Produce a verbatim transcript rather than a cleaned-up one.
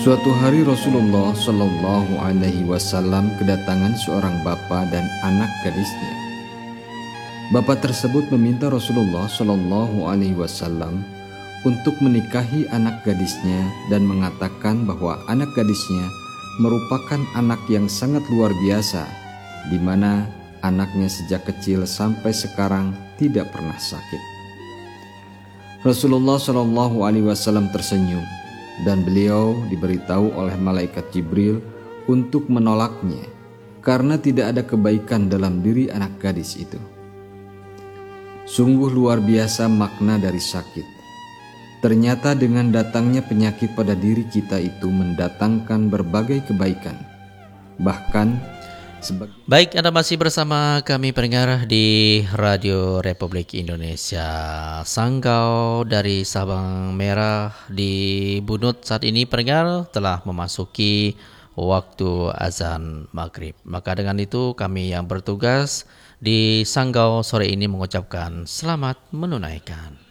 Suatu hari Rasulullah Shallallahu Alaihi Wasallam kedatangan seorang bapa dan anak gadisnya. Bapa tersebut meminta Rasulullah Shallallahu Alaihi Wasallam untuk menikahi anak gadisnya dan mengatakan bahwa anak gadisnya merupakan anak yang sangat luar biasa, di mana anaknya sejak kecil sampai sekarang tidak pernah sakit. Rasulullah Shallallahu Alaihi Wasallam tersenyum dan beliau diberitahu oleh malaikat Jibril untuk menolaknya karena tidak ada kebaikan dalam diri anak gadis itu. Sungguh luar biasa makna dari sakit. Ternyata dengan datangnya penyakit pada diri kita itu mendatangkan berbagai kebaikan. Bahkan sebagai... Baik, Anda masih bersama kami pendengar di Radio Republik Indonesia. Sanggau dari Sabang Merah di Bunut saat ini pendengar telah memasuki waktu azan maghrib. Maka dengan itu kami yang bertugas di Sanggau sore ini mengucapkan selamat menunaikan.